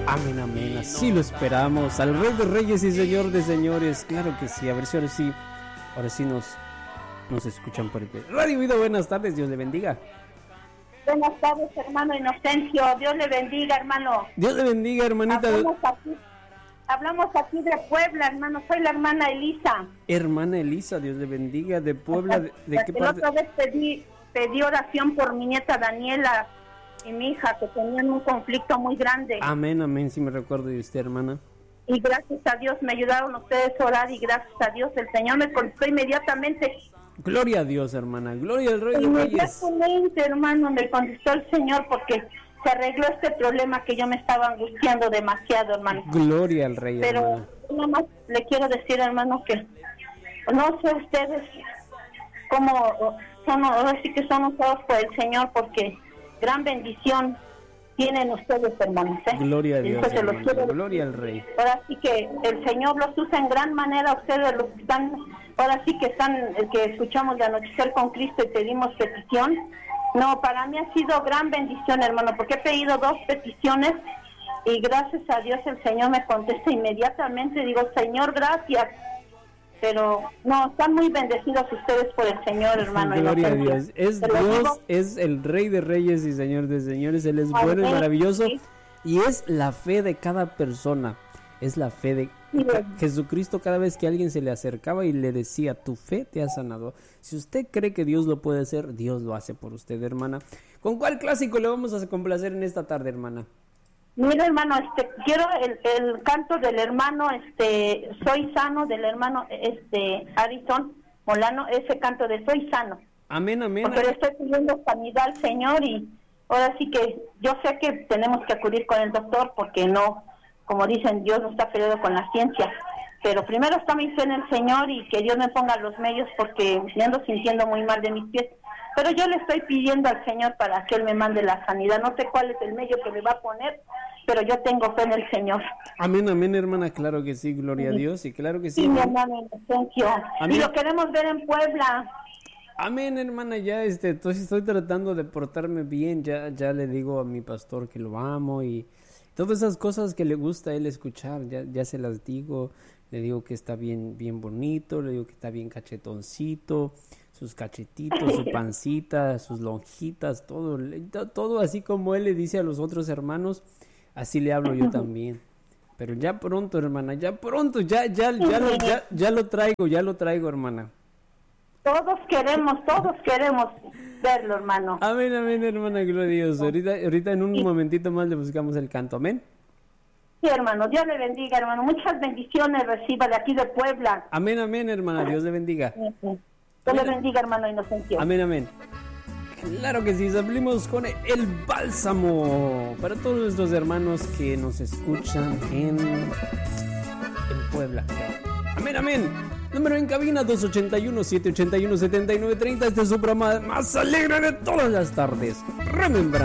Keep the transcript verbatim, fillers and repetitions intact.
Amén, amén, así lo esperamos. Al Rey de Reyes y Señor de Señores. Claro que sí, a ver si ahora sí, ahora sí nos, nos escuchan por el Radio Vida. Buenas tardes, Dios le bendiga. Buenas tardes, hermano Inocencio. Dios le bendiga, hermano. Dios le bendiga, hermanita. Hablamos aquí, hablamos aquí de Puebla, hermano. Soy la hermana Elisa. Hermana Elisa, Dios le bendiga. ¿De Puebla? ¿De, de qué La parte? otra vez pedí, pedí oración por mi nieta Daniela y mi hija, que tenían un conflicto muy grande. Amén, amén, sí me recuerdo de usted, hermana. Y gracias a Dios me ayudaron ustedes a orar y gracias a Dios el Señor me contestó inmediatamente. Gloria a Dios, hermana. Gloria al Rey de Reyes. Inmediatamente, hermano, me contestó el Señor porque se arregló este problema que yo me estaba angustiando demasiado, hermano. Gloria al Rey, Pero hermana. nada más le quiero decir, hermano, que no sé ustedes cómo son, ahora sí que son usados por el Señor, porque gran bendición tienen ustedes, hermanos, ¿eh? Gloria a Dios, Entonces, los hermana. quiero- Gloria al Rey. Ahora sí que el Señor los usa en gran manera, ustedes los que están, ahora sí que están, el que escuchamos de Anochecer con Cristo y pedimos petición. No, para mí ha sido gran bendición, hermano, porque he pedido dos peticiones y gracias a Dios el Señor me contesta inmediatamente. Digo, Señor, gracias. Pero no, están muy bendecidos ustedes por el Señor, hermano. Gloria a Inocencio. Dios. Es Te lo Dios, digo. es el Rey de Reyes y Señor de Señores. Él es bueno y Amén. maravilloso. Sí. Y es la fe de cada persona. Es la fe de Sí. ca- Jesucristo. Cada vez que alguien se le acercaba y le decía, tu fe te ha sanado. Si usted cree que Dios lo puede hacer, Dios lo hace por usted, hermana. ¿Con cuál clásico le vamos a complacer en esta tarde, hermana? Mira, hermano, este, quiero el, el canto del hermano, este, Soy Sano, del hermano, este, Arison Molano, ese canto de Soy Sano. Amén, amén. Porque le estoy pidiendo sanidad al Señor y ahora sí que yo sé que tenemos que acudir con el doctor porque no, como dicen, Dios no está peleado con la ciencia. Pero primero está mi fe en el Señor y que Dios me ponga los medios porque me ando sintiendo muy mal de mis pies. Pero yo le estoy pidiendo al Señor para que Él me mande la sanidad. No sé cuál es el medio que me va a poner, pero yo tengo fe en el Señor. Amén, amén, hermana. Claro que sí, gloria a Dios. Y claro que sí. Sí, mi hermana. hermano Inocencio. Amén. Y lo queremos ver en Puebla. Amén, hermana, ya este, entonces estoy tratando de portarme bien, ya, ya le digo a mi pastor que lo amo y todas esas cosas que le gusta a él escuchar, ya, ya se las digo, le digo que está bien, bien bonito, le digo que está bien cachetoncito, sus cachetitos, su pancita, sus lonjitas, todo, le- to- todo así como él le dice a los otros hermanos, así le hablo yo también. Pero ya pronto, hermana, ya pronto, ya, ya, ya, lo, ya, ya lo traigo, ya lo traigo, hermana. Todos queremos, todos queremos verlo, hermano. Amén, amén, hermana, gloria a Dios. Ahorita, ahorita en un Sí. momentito más le buscamos el canto, amén. Sí, hermano, Dios le bendiga, hermano. Muchas bendiciones reciba de aquí de Puebla. Amén, amén, hermana, Dios le bendiga. Dios le bendiga, hermano Inocencio. Amén, amén. Claro que sí, salimos con el bálsamo para todos nuestros hermanos que nos escuchan en, en Puebla. Amén, amén. Número en cabina dos ochenta y uno, siete ochenta y uno, setenta y nueve treinta. Este es su programa más alegre de todas las tardes. Remembrando.